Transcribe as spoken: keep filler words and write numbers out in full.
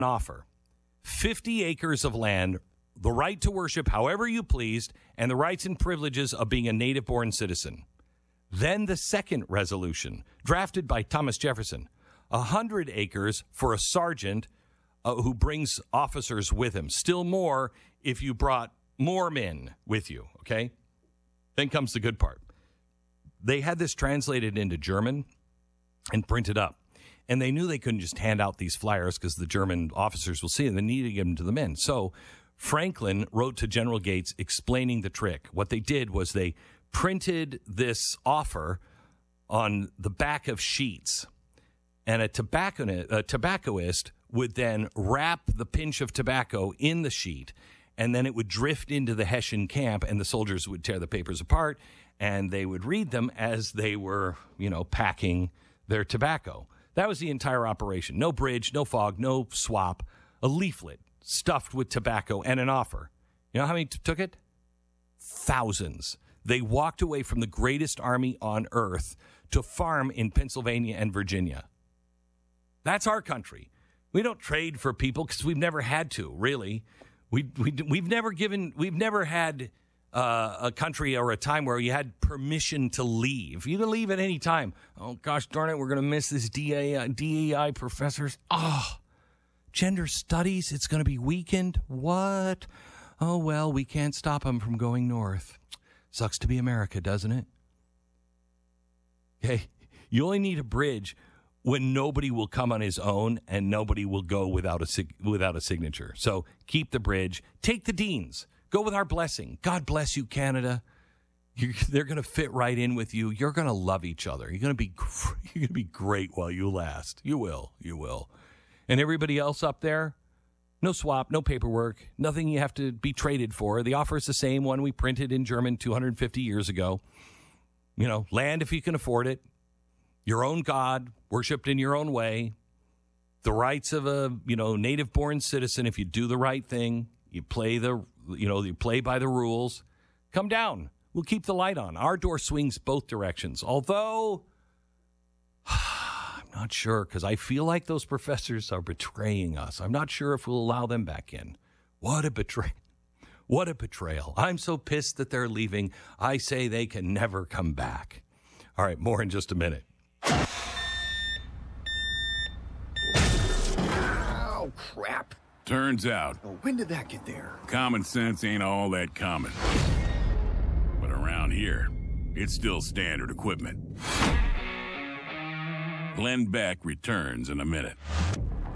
offer fifty acres of land, the right to worship however you pleased, and the rights and privileges of being a native-born citizen. Then the second resolution, drafted by Thomas Jefferson, one hundred acres for a sergeant uh, who brings officers with him. Still more if you brought more men with you, okay? Then comes the good part. They had this translated into German and printed up. And they knew they couldn't just hand out these flyers because the German officers will see them. They needed to give them to the men. So Franklin wrote to General Gates explaining the trick. What they did was they printed this offer on the back of sheets. And a, tobacco, a tobaccoist would then wrap the pinch of tobacco in the sheet, and then it would drift into the Hessian camp, and the soldiers would tear the papers apart, and they would read them as they were, you know, packing their tobacco. That was the entire operation. No bridge, no fog, no swap. A leaflet stuffed with tobacco and an offer. You know how many t- took it? Thousands. They walked away from the greatest army on earth to farm in Pennsylvania and Virginia. That's our country. We don't trade for people because we've never had to, really. We, we, we've never given, we've never had uh, a country or a time where you had permission to leave. You can leave at any time. Oh, gosh darn it, we're going to miss this D A I, D E I professors. Oh, gender studies, it's going to be weakened. What? Oh, well, we can't stop them from going north. Sucks to be America, doesn't it? Okay, you only need a bridge when nobody will come on his own and nobody will go without a sig- without a signature. So keep the bridge. Take the deans. Go with our blessing. God bless you, Canada. You're, they're going to fit right in with you. You're going to love each other. You're going to be you're going to be great while you last. You will. You will. And everybody else up there, no swap, no paperwork, nothing you have to be traded for. The offer is the same one we printed in German two hundred fifty years ago. You know, land if you can afford it. Your own God, worshipped in your own way. The rights of a, you know, native-born citizen. If you do the right thing, you play the, you know, you play by the rules. Come down. We'll keep the light on. Our door swings both directions. Although, I'm not sure because I feel like those professors are betraying us. I'm not sure if we'll allow them back in. What a betrayal. What a betrayal. I'm so pissed that they're leaving. I say they can never come back. All right, more in just a minute. Oh, crap. Turns out, Oh, when did that get there? common sense ain't all that common. But around here, it's still standard equipment. Glenn Beck returns in a minute.